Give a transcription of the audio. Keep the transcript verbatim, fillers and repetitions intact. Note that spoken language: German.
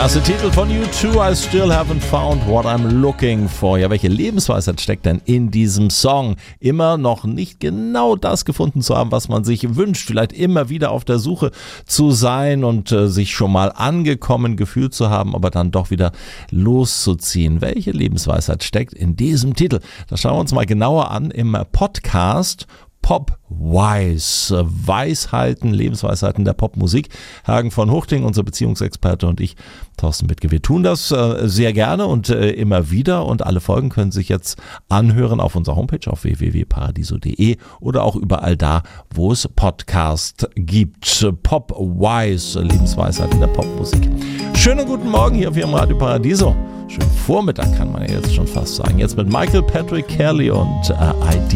Klasse Titel von U zwei, I Still Haven't Found What I'm Looking For. Ja, welche Lebensweisheit steckt denn in diesem Song? Immer noch nicht genau das gefunden zu haben, was man sich wünscht. Vielleicht immer wieder auf der Suche zu sein und äh, sich schon mal angekommen gefühlt zu haben, aber dann doch wieder loszuziehen. Welche Lebensweisheit steckt in diesem Titel? Das schauen wir uns mal genauer an im Podcast Pop-Wise, Weisheiten, Lebensweisheiten der Popmusik. Hagen von Huchting, unser Beziehungsexperte, und ich, Thorsten Bittke. Wir tun das äh, sehr gerne und äh, immer wieder, und alle Folgen können sich jetzt anhören auf unserer Homepage auf w w w punkt paradiso punkt d e oder auch überall da, wo es Podcast gibt. Pop-Wise, Lebensweisheiten der Popmusik. Schönen guten Morgen hier auf Ihrem Radio Paradiso. Schönen Vormittag kann man ja jetzt schon fast sagen. Jetzt mit Michael Patrick Kelly und äh, I D.